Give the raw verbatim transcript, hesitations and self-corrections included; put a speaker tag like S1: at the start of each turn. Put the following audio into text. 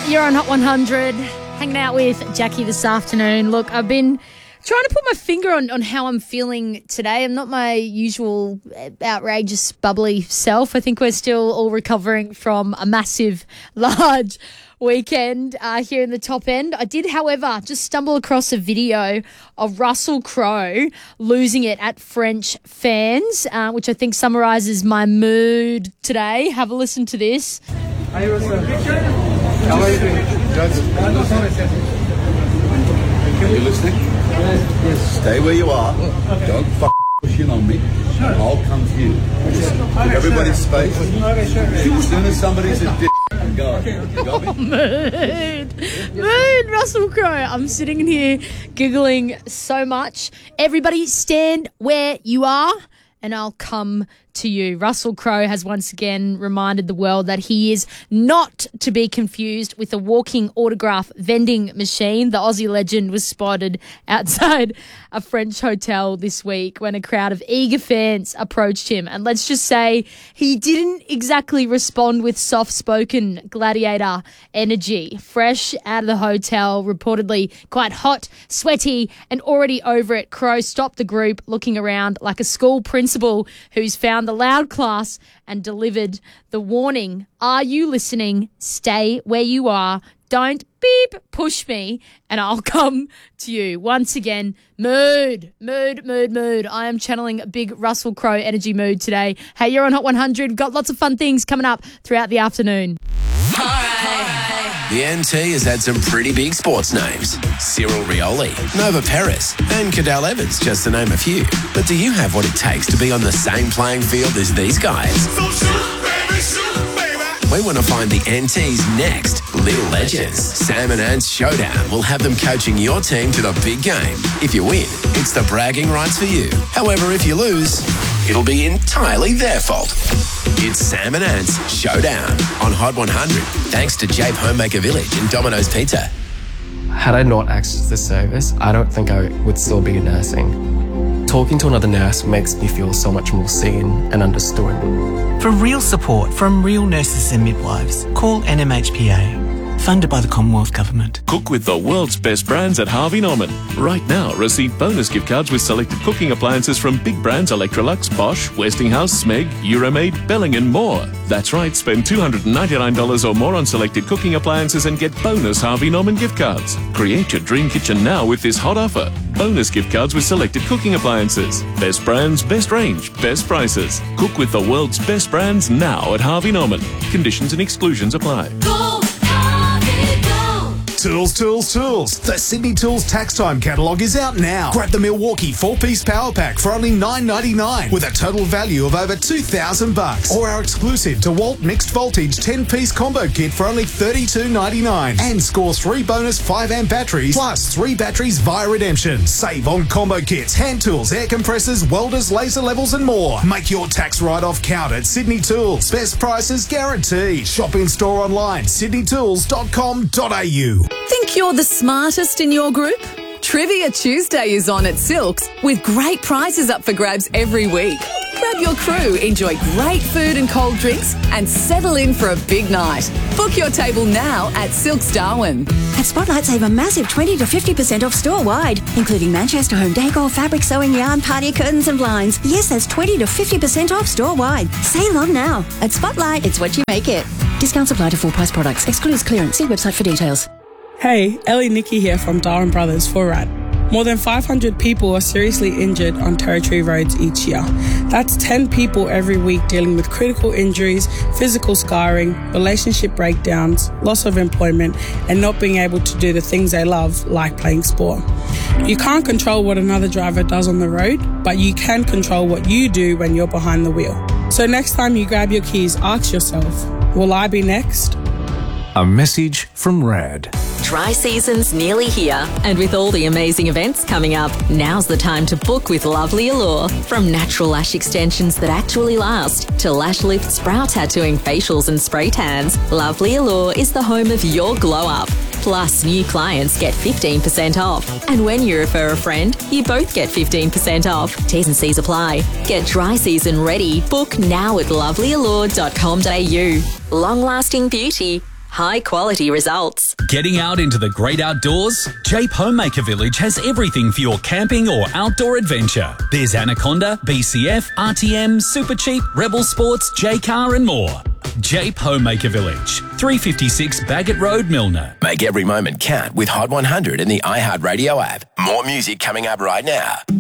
S1: You're on Hot one hundred, hanging out with Jackie this afternoon. Look, I've been trying to put my finger on, on how I'm feeling today. I'm not my usual outrageous, bubbly self. I think we're still all recovering from a massive, large weekend uh, here in the top end. I did, however, just stumble across a video of Russell Crowe losing it at French fans, uh, which I think summarises my mood today. Have a listen to this.
S2: Hi, Russell. How are you doing? Are you listening? Yes. Yes. Stay where you are. Don't f*** push in on me. I'll come to you. Just give everybody space. As soon as somebody's a dick, go. You got me?
S1: Mood. Mood, Russell Crowe. I'm sitting in here giggling so much. Everybody stand where you are and I'll come to you. Russell Crowe has once again reminded the world that he is not to be confused with a walking autograph vending machine. The Aussie legend was spotted outside a French hotel this week when a crowd of eager fans approached him. And let's just say he didn't exactly respond with soft-spoken gladiator energy. Fresh out of the hotel, reportedly quite hot, sweaty, and already over it, Crowe stopped the group looking around like a school principal who's found the loud class and delivered the warning. Are you listening? Stay where you are. Don't beep push me and I'll come to you. Once again, mood, mood, mood, mood. I am channeling a big Russell Crowe energy mood today. Hey, you're on Hot one hundred. Got lots of fun things coming up throughout the afternoon.
S3: The N T has had some pretty big sports names. Cyril Rioli, Nova Peris, and Cadel Evans, just to name a few. But do you have what it takes to be on the same playing field as these guys?
S4: So shoot, baby, shoot, baby.
S3: We want to find the N T's next little legends. Sam and Ant's Showdown will have them coaching your team to the big game. If you win, it's the bragging rights for you. However, if you lose, it'll be entirely their fault. It's Sam and Ant's Showdown on Hot one hundred, thanks to Jape Homemaker Village and Domino's Pizza.
S5: Had I not accessed this service, I don't think I would still be nursing. Talking to another nurse makes me feel so much more seen and understood.
S6: For real support from real nurses and midwives, call N M H P A. Funded by the Commonwealth Government.
S7: Cook with the world's best brands at Harvey Norman. Right now, receive bonus gift cards with selected cooking appliances from big brands Electrolux, Bosch, Westinghouse, Smeg, Euromaid, Belling and more. That's right, spend two hundred ninety-nine dollars or more on selected cooking appliances and get bonus Harvey Norman gift cards. Create your dream kitchen now with this hot offer. Bonus gift cards with selected cooking appliances. Best brands, best range, best prices. Cook with the world's best brands now at Harvey Norman. Conditions and exclusions apply.
S4: Go!
S8: Tools, tools, tools. The Sydney Tools Tax Time catalogue is out now. Grab the Milwaukee four-piece power pack for only nine ninety-nine with a total value of over two thousand bucks. Or our exclusive DeWalt mixed voltage ten-piece combo kit for only thirty-two ninety-nine. And score three bonus five amp batteries plus three batteries via redemption. Save on combo kits, hand tools, air compressors, welders, laser levels and more. Make your tax write-off count at Sydney Tools. Best prices guaranteed. Shop in store online, sydney tools dot com dot a u.
S9: Think you're the smartest in your group? Trivia Tuesday is on at Silks with great prizes up for grabs every week. Grab your crew, enjoy great food and cold drinks and settle in for a big night. Book your table now at Silks Darwin.
S10: At Spotlight, save a massive twenty to fifty percent off store-wide, including Manchester home decor, fabric, sewing, yarn, party curtains and blinds. Yes, that's twenty to fifty percent off store-wide. Save on now. At Spotlight, it's what you make it. Discounts apply to full-price products. Excludes clearance. See website for details.
S11: Hey, Ellie Nicky here from Darwin Brothers for R A D. More than five hundred people are seriously injured on Territory roads each year. That's ten people every week dealing with critical injuries, physical scarring, relationship breakdowns, loss of employment, and not being able to do the things they love, like playing sport. You can't control what another driver does on the road, but you can control what you do when you're behind the wheel. So next time you grab your keys, ask yourself, will I be next?
S12: A message from R A D.
S13: Dry season's nearly here, and with all the amazing events coming up, now's the time to book with Lovely Allure. From natural lash extensions that actually last to lash lifts, brow tattooing, facials and spray tans, Lovely Allure is the home of your glow up. Plus, new clients get fifteen percent off. And when you refer a friend, you both get fifteen percent off. T's and C's apply. Get dry season ready. Book now at lovely allure dot com dot a u. Long-lasting beauty high quality results.
S14: Getting out into the great outdoors? Jape Homemaker Village has everything for your camping or outdoor adventure. There's Anaconda, B C F, R T M, Super Cheap, Rebel Sports, J-Car and more. Jape Homemaker Village, three fifty-six Baggett Road, Milner.
S3: Make every moment count with Hot one hundred in the iHeartRadio app. More music coming up right now.